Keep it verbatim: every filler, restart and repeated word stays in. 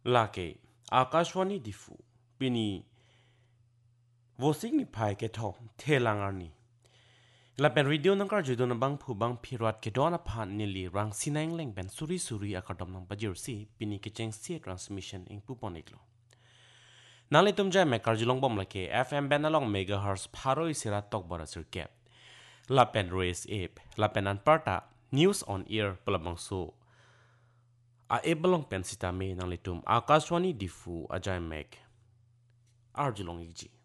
lake akashwani difu pini vosing ni pai ke thom thelangar ni la pen radio nangkar judo na bang phu bang phirat ke dona phan ni li rang sinang leng pen suri suri akadom nang bajir si pini ke cheng si transmission ing pu poniklo nali tum jai me karjulong bom lake fm ben along megahertz pharoi sira tok bara sir cap la pen race ape la pen an parta news on air pelabang so a ebelong pen sita me nang litum akashwani difu ajai mek arjulong igi